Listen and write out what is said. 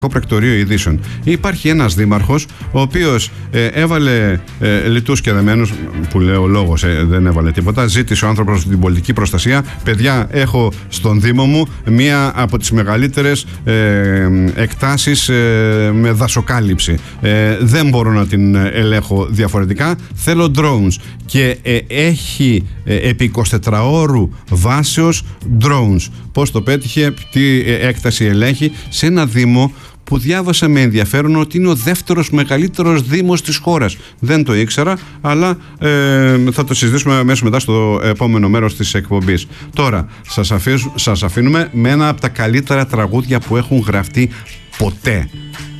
πρακτορείο ειδήσεων. Υπάρχει ένας δήμαρχος ο οποίος έβαλε λιτούς και δεμένους, που λέω λόγος, δεν έβαλε τίποτα. Ζήτησε ο άνθρωπος την πολιτική προστασία. Παιδιά, έχω στον Δήμο μου μία από τις μεγαλύτερες εκτάσεις με δασοκάλυψη. Δεν μπορώ να την ελέγχω διαφορετικά. Θέλω drones. Και έχει επί 24 ώρου βάσεως drones. Πώς το πέτυχε, τι έκταση ελέγχει σε ένα Δήμο που διάβασα με ενδιαφέρον ότι είναι ο δεύτερος μεγαλύτερος δήμος της χώρας. Δεν το ήξερα, αλλά θα το συζητήσουμε αμέσως μετά στο επόμενο μέρος της εκπομπής. Τώρα, σας αφήνουμε με ένα από τα καλύτερα τραγούδια που έχουν γραφτεί ποτέ.